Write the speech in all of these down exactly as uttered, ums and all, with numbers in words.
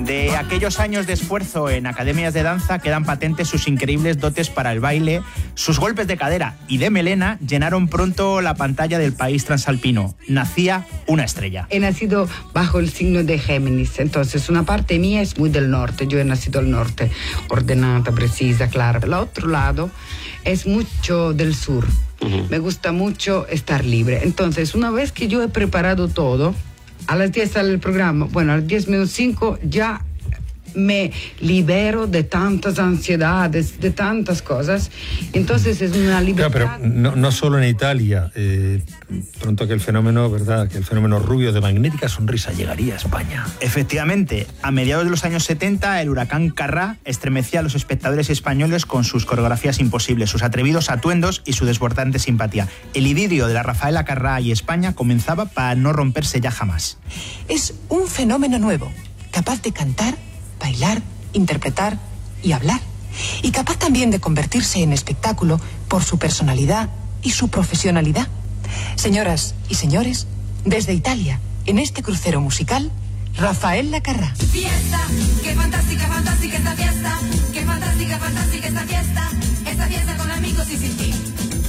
De aquellos años de esfuerzo en academias de danza quedan patentes sus increíbles dotes para el baile, sus golpes de cadera y de melena llenaron pronto la pantalla del país transalpino. Nacía una estrella. He nacido bajo el signo de Géminis, entonces una parte mía es muy del norte, yo he nacido al norte, ordenada, precisa, clara. El otro lado es mucho del sur. Uh-huh. Me gusta mucho estar libre. Entonces, una vez que yo he preparado todo, a las diez sale el programa, bueno, a las diez menos cinco ya me libero de tantas ansiedades, de tantas cosas. Entonces es una libertad. Claro, pero no, no solo en Italia. Eh, pronto que el fenómeno, ¿verdad? Que el fenómeno rubio de magnética sonrisa llegaría a España. Efectivamente, a mediados de los años setenta, el huracán Carrá estremecía a los espectadores españoles con sus coreografías imposibles, sus atrevidos atuendos y su desbordante simpatía. El idilio de la Rafaela Carrá y España comenzaba para no romperse ya jamás. Es un fenómeno nuevo, capaz de cantar, bailar, interpretar y hablar. Y capaz también de convertirse en espectáculo por su personalidad y su profesionalidad. Señoras y señores, desde Italia, en este crucero musical, Rafaela Carrá. Fiesta, qué fantástica, fantástica esta fiesta. Qué fantástica, fantástica esta fiesta. Esta fiesta con amigos y sin ti.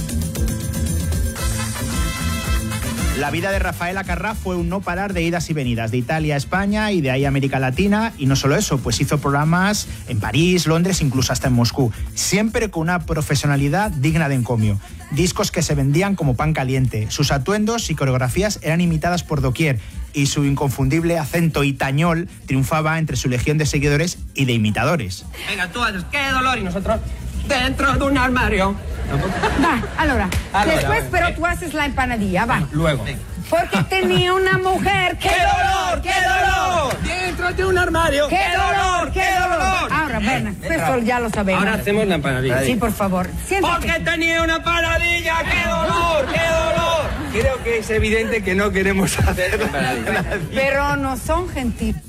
La vida de Rafaela Carrá fue un no parar de idas y venidas, de Italia a España y de ahí a América Latina, y no solo eso, pues hizo programas en París, Londres, incluso hasta en Moscú, siempre con una profesionalidad digna de encomio. Discos que se vendían como pan caliente, sus atuendos y coreografías eran imitadas por doquier, y su inconfundible acento itañol triunfaba entre su legión de seguidores y de imitadores. Venga, tú haces qué dolor y nosotros dentro de un armario. Va, allora, allora después bueno, pero eh. tú haces la empanadilla, va. Luego. Porque tenía una mujer. ¡Qué dolor! ¡Qué dolor! Dentro de un armario. ¡Qué dolor! ¡Qué dolor! Ahora, ven, esto ya lo sabemos. Ahora hacemos la empanadilla. Sí, por favor. Siéntate. Porque tenía una empanadilla. ¡Qué dolor! ¡Qué dolor! Creo que es evidente que no queremos hacer la empanadilla. Pero no son gentiles.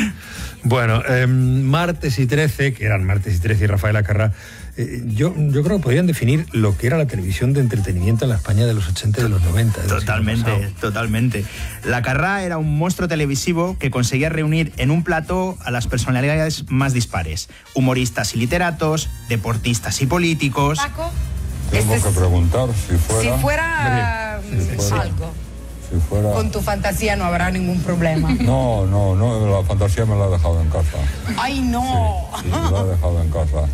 Bueno, eh, Martes y trece, que eran Martes y trece y Rafaela Carrá, eh, yo, yo creo que podrían definir lo que era la televisión de entretenimiento en la España de los ochenta y de los noventa. Totalmente, totalmente. La Carrá era un monstruo televisivo que conseguía reunir en un plató a las personalidades más dispares. Humoristas y literatos, deportistas y políticos. Paco, Tengo este que preguntar si fuera... Si fuera si fuera- algo. Si fuera... Con tu fantasía no habrá ningún problema. No, no, no, la fantasía me la he dejado en casa. ¡Ay, no! Sí, me la he dejado en casa.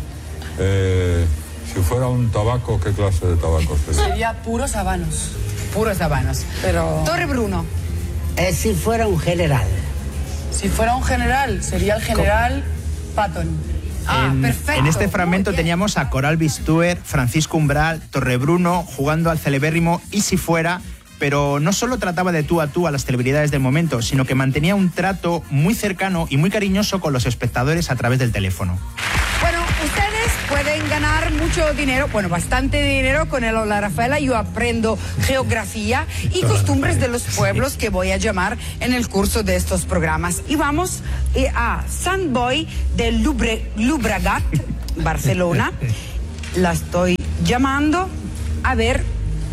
Eh, si fuera un tabaco, ¿qué clase de tabaco sería? Sería puros habanos. Puros habanos. Pero... Torre Bruno. Eh, si fuera un general. Si fuera un general, sería el general Patton. Ah, en, perfecto. en este fragmento teníamos a Coral Bistuer, Francisco Umbral, Torrebruno jugando al celebérrimo Y si fuera, pero no solo trataba de tú a tú a las celebridades del momento, sino que mantenía un trato muy cercano y muy cariñoso con los espectadores a través del teléfono. Bueno, ustedes pueden ganar mucho dinero, bueno, bastante dinero con el Hola Rafaela. Yo aprendo geografía y costumbres de los pueblos que voy a llamar en el curso de estos programas. Y vamos eh, a Sant Boi de Lubre, Llobregat, Barcelona. La estoy llamando a ver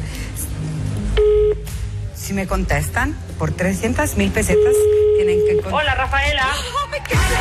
si me contestan. Por trescientas mil pesetas tienen que... Hola, Rafaela. ¡Oh, me quedé!